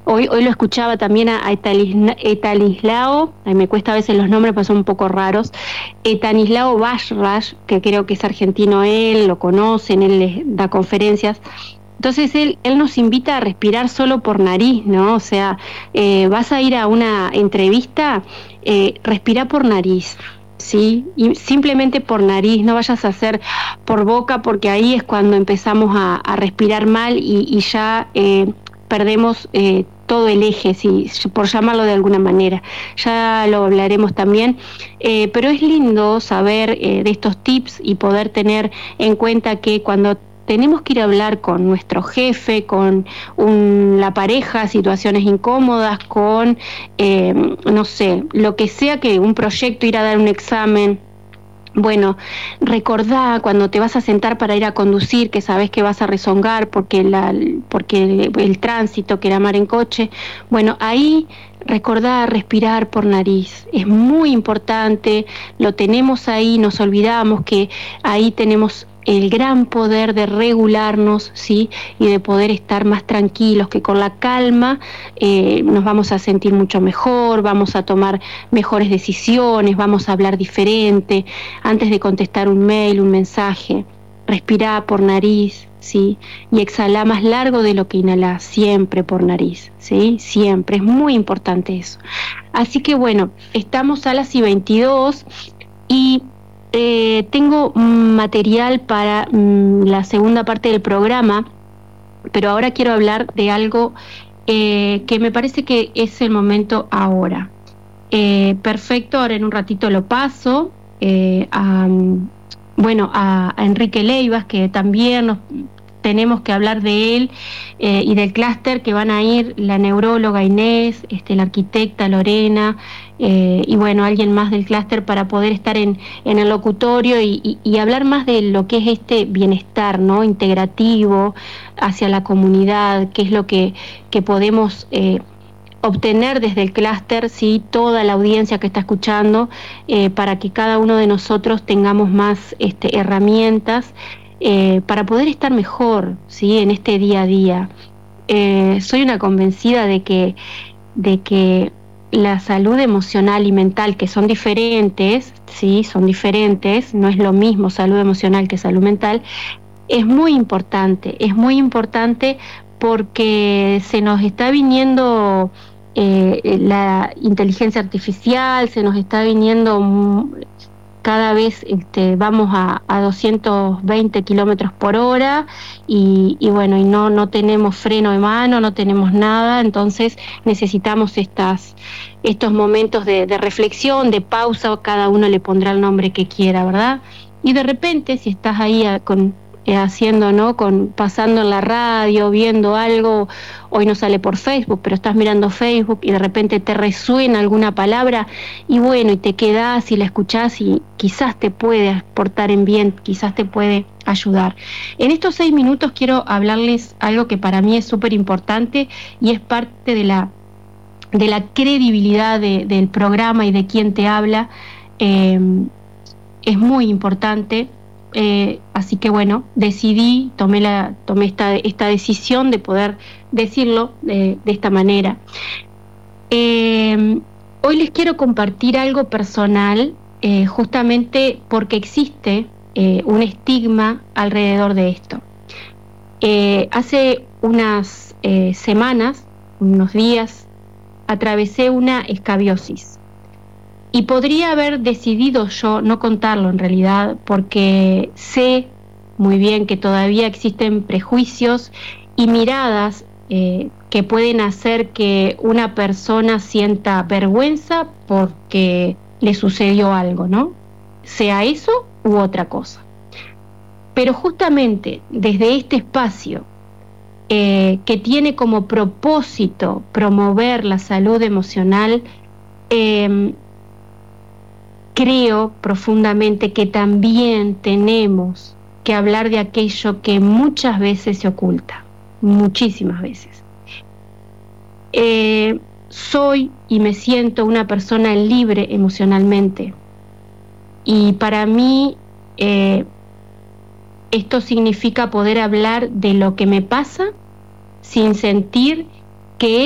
Hoy lo escuchaba también a Etanislao, ay, me cuesta a veces los nombres porque son un poco raros, Etanislao Bashrash, que creo que es argentino él, lo conocen, él les da conferencias. Entonces él nos invita a respirar solo por nariz, ¿no? O sea, vas a ir a una entrevista, respira por nariz, ¿sí? Y simplemente por nariz, no vayas a hacer por boca, porque ahí es cuando empezamos a respirar mal y ya perdemos todo el eje, si, por llamarlo de alguna manera. Ya lo hablaremos también, pero es lindo saber de estos tips y poder tener en cuenta que cuando tenemos que ir a hablar con nuestro jefe, con la pareja, situaciones incómodas, con, no sé, lo que sea, que un proyecto, ir a dar un examen. Bueno, recordá cuando te vas a sentar para ir a conducir, que sabes que vas a rezongar porque el tránsito, que era mar en coche. Bueno, ahí recordá respirar por nariz. Es muy importante, lo tenemos ahí, nos olvidamos que ahí tenemos el gran poder de regularnos, ¿sí? Y de poder estar más tranquilos, que con la calma nos vamos a sentir mucho mejor, vamos a tomar mejores decisiones, vamos a hablar diferente. Antes de contestar un mail, un mensaje, respirá por nariz, ¿sí? Y exhala más largo de lo que inhalás, siempre por nariz, ¿sí? Siempre, es muy importante eso. Así que bueno, estamos a las 22 y tengo material para la segunda parte del programa, pero ahora quiero hablar de algo que me parece que es el momento ahora. Perfecto, ahora en un ratito lo paso a Enrique Leivas, que también tenemos que hablar de él y del clúster que van a ir la neuróloga Inés, la arquitecta Lorena, y bueno, alguien más del clúster para poder estar en el locutorio y hablar más de lo que es este bienestar, ¿no? Integrativo hacia la comunidad, qué es lo que podemos obtener desde el clúster, ¿sí? Toda la audiencia que está escuchando, para que cada uno de nosotros tengamos más herramientas para poder estar mejor, ¿sí? En este día a día. Soy una convencida de que la salud emocional y mental, que son diferentes, ¿sí? Son diferentes, no es lo mismo salud emocional que salud mental, es muy importante porque se nos está viniendo la inteligencia artificial, se nos está viniendo cada vez vamos a 220 kilómetros por hora y bueno, y no tenemos freno de mano, no tenemos nada, entonces necesitamos estos momentos de reflexión, de pausa, cada uno le pondrá el nombre que quiera, ¿verdad? Y de repente, si estás ahí haciendo, ¿no? Pasando en la radio, viendo algo, hoy no sale por Facebook, pero estás mirando Facebook y de repente te resuena alguna palabra y bueno, y te quedás y la escuchás y quizás te puede aportar en bien, quizás te puede ayudar. En estos 6 minutos quiero hablarles algo que para mí es súper importante y es parte de la credibilidad del programa y de quien te habla. Es muy importante. Así que bueno, tomé esta decisión de poder decirlo de esta manera. Hoy les quiero compartir algo personal, justamente porque existe un estigma alrededor de esto. Hace unas semanas, unos días, atravesé una escabiosis. Y podría haber decidido yo no contarlo en realidad, porque sé muy bien que todavía existen prejuicios y miradas que pueden hacer que una persona sienta vergüenza porque le sucedió algo, ¿no? Sea eso u otra cosa. Pero justamente desde este espacio que tiene como propósito promover la salud emocional, creo profundamente que también tenemos que hablar de aquello que muchas veces se oculta, muchísimas veces. Soy y me siento una persona libre emocionalmente y para mí esto significa poder hablar de lo que me pasa sin sentir que